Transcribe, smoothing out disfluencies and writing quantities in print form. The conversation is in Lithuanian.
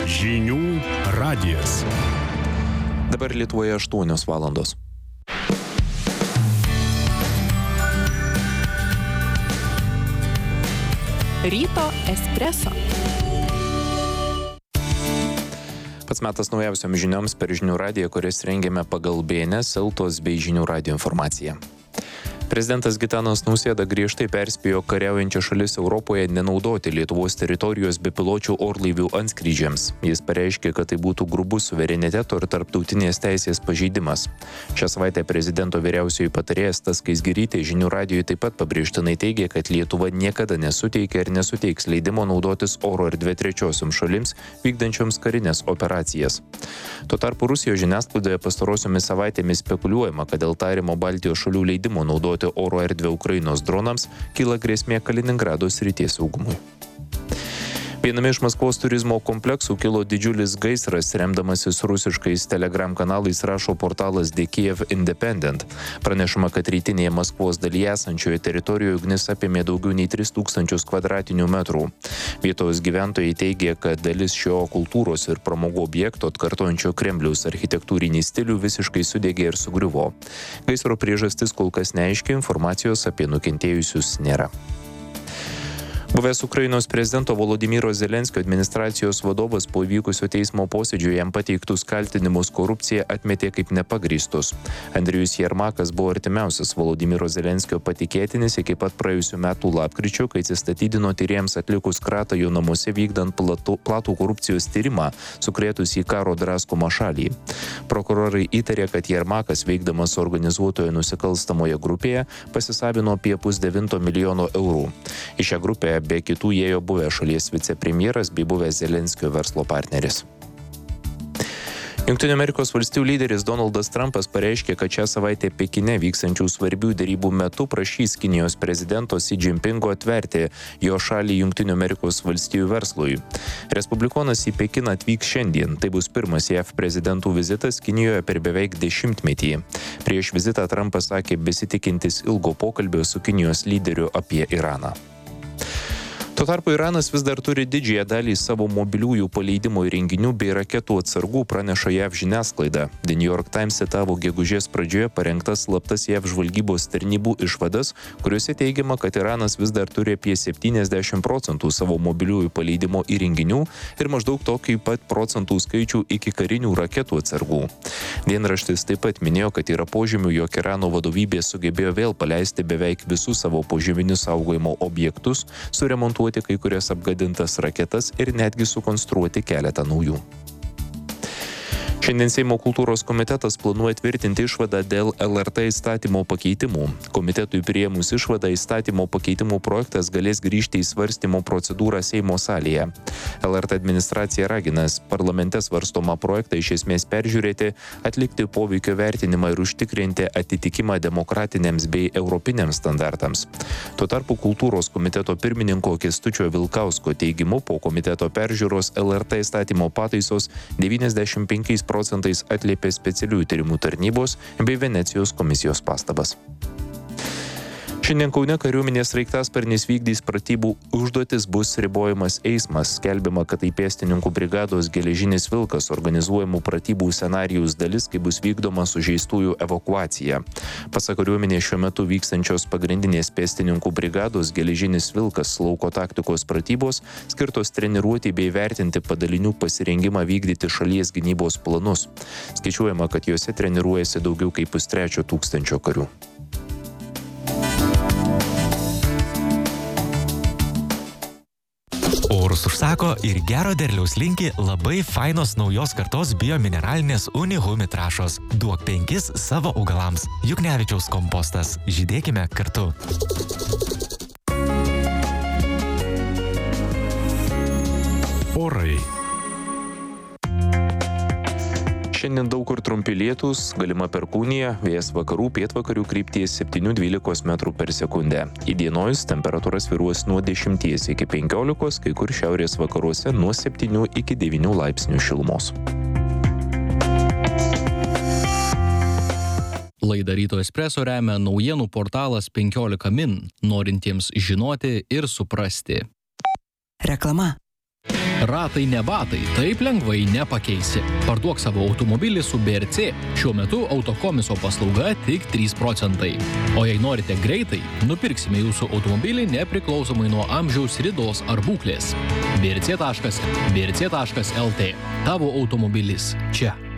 Žinių radijas. Dabar Lietuvoje 8 valandos. Ryto espreso. Pats metas naujausiam žinioms per Žinių radiją, kurias rengėme pagal BNS, Eltos bei Žinių radijo informaciją. Prezidentas Gitanas Nausėda griežtai perspėjo kariaujančias šalis Europoje nenaudoti Lietuvos teritorijos bepiločių orlaivių antskrydžiams. Jis pareiškė, kad tai būtų grubus suvereniteto ir tarptautinės teisės pažeidimas. Šią savaitę prezidento vyriausioji patarėjas Stas Skaisgirytė Žinių radijui taip pat pabrėžtinai teigė, kad Lietuva niekada nesuteikė ir nesuteiks leidimo naudotis oro erdve trečiosioms šalims vykdančioms karinės operacijas. Tuo tarpu Rusijos žiniasklaidoje pastarosiomis savaitėmis spekuliuojama, kad dėl tariamo Baltijos šalių leidimo naudoti oro erdvę Ukrainos dronams kyla grėsmė Kaliningrado srities saugumui. Viename iš Maskvos turizmo kompleksų kilo didžiulis gaisras, remdamasis rusiškais telegram kanalais rašo portalas The Kiev Independent. Pranešama, kad rytinėje Maskvos dalyje esančioje teritorijoje ugnis apėmė daugiau nei 3000 kvadratinių metrų. Vietos gyventojai teigia, kad dalis šio kultūros ir pramogų objekto atkartojančio Kremliaus architektūrinį stilių visiškai sudegė ir sugriuvo. Gaisro priežastis kol kas neaiški, informacijos apie nukentėjusius nėra. Buvęs Ukrainos prezidento Volodymyro Zelenskio administracijos vadovas po įvykusio teismo posėdžio jam pateiktus kaltinimus korupcija atmetė kaip nepagrįstus. Andrijus Jermakas buvo artimiausias Volodymyro Zelenskio patikėtinis iki pat praėjusių metų lapkričio, kai atsistatydino tyrėjams atlikus kratą jo namuose vykdant platų korupcijos tyrimą, sukrėtus į karo draskomą šalį. Prokurorai įtarė, kad Jermakas, veikdamas organizuotoje nusikalstamoje grupėje, pasisavino apie 9,5 milijono eurų. Į šią grupę be kitų įėjo buvęs šalies vicepremjeras bei buvęs Zelenskio verslo partneris. Jungtinių Amerikos valstijų lyderis Donaldas Trumpas pareiškė, kad šią savaitę Pekine vykstančių svarbių derybų metu prašys Kinijos prezidento Xi Jinpingo atverti jo šalį Jungtinių Amerikos valstijų verslui. Respublikonas į Pekiną atvyks šiandien. Tai bus pirmas JAV prezidentų vizitas Kinijoje per beveik 10-metį. Prieš vizitą Trumpas sakė besitikintis ilgo pokalbio su Kinijos lyderiu apie Iraną. Tuo tarpu Iranas vis dar turi didžiąją dalį savo mobiliųjų paleidimo įrenginių bei raketų atsargų, praneša JAV žiniasklaida. The New York Times citavo gegužės pradžioje parengtas slaptas JAV žvalgybos tarnybų išvadas, kuriuose teigiama, kad Iranas vis dar turi apie 70% savo mobiliųjų paleidimo įrenginių ir maždaug tokį pat procentų skaičių iki karinių raketų atsargų. Dienraštis taip pat minėjo, kad yra požymių, jog Irano vadovybė sugebėjo vėl paleisti beveik visus savo požeminius saugojimo objektus, suremontuoti kai kurias apgadintas raketas ir netgi sukonstruoti keletą naujų. Šiandien Seimo kultūros komitetas planuoja tvirtinti išvadą dėl LRT įstatymo pakeitimų. Komitetui priėmus išvadą įstatymo pakeitimų projektas galės grįžti į svarstymo procedūrą Seimo salėje. LRT administracija ragina parlamente svarstomą projektą iš esmės peržiūrėti, atlikti poveikio vertinimą ir užtikrinti atitikimą demokratiniams bei europiniams standartams. Tuo tarpu kultūros komiteto pirmininko Kęstučio Vilkausko teigimu po komiteto peržiūros LRT įstatymo pataisos 95% atliepė specialiųjų tyrimų tarnybos bei Venecijos komisijos pastabas. Šiandien Kaune kariuomenės sraigtasparnis vykdys pratybų užduotis, bus ribojamas eismas. Skelbiama, kad tai pėstininkų brigados Geležinis Vilkas organizuojamų pratybų scenarijus dalis, kai bus vykdoma sužeistųjų evakuacija. Pasak kariuomenės šiuo metu vykstančios pagrindinės pėstininkų brigados Geležinis Vilkas lauko taktikos pratybos skirtos treniruoti bei vertinti padalinių pasirengimą vykdyti šalies gynybos planus. Skaičiuojama, kad juose treniruojasi daugiau kaip 300 karių. Orus užsako ir gero derliaus linki labai fainos naujos kartos biomineralinės Unihumi trąšos. Duok 5 savo augalams. Juknevičiaus kompostas. Žydėkime kartu. Orai. Šiandien daug kur trumpi lietūs, galima perkūnija, vėjas vakarų pietvakarių krypties 7-12 metrų per sekundę. Įdienojus temperatūra svyruos nuo 10 iki 15, kai kur šiaurės vakaruose nuo 7 iki 9 laipsnių šilumos. Laidą Ryto espreso remia naujienų portalas 15 min, norintiems žinoti ir suprasti. Reklama. Ratai ne batai, taip lengvai nepakeisi. Parduok savo automobilį su BRC. Šiuo metu autokomiso paslauga tik 3 procentai. O jei norite greitai, nupirksime jūsų automobilį nepriklausomai nuo amžiaus, ridos ar būklės. brc.lt. Tavo automobilis čia.